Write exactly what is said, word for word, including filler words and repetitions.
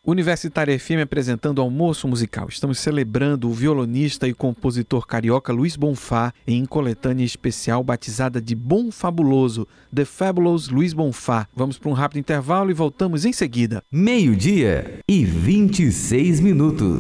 Universitária F M apresentando Almoço Musical. Estamos celebrando o violonista e compositor carioca Luiz Bonfá em coletânea especial batizada de Bom Fabuloso, The Fabulous Luiz Bonfá. Vamos para um rápido intervalo e voltamos em seguida. Meio-dia e vinte e seis minutos.